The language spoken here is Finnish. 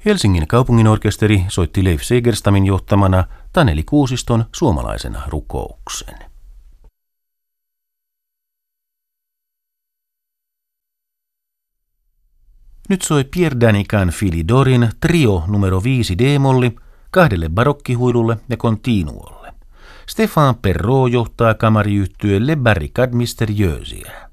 Helsingin kaupunginorkesteri soitti Leif Segerstamin johtamana Taneli Kuusiston Suomalaisen rukouksen. Nyt soi Pierre Danican Philidorin trio numero 5 d-molli 2 barokkihuilulle ja continuolle. Stéphane Perrault johtaa kamariyhtye Le Barricades Mystérieuses.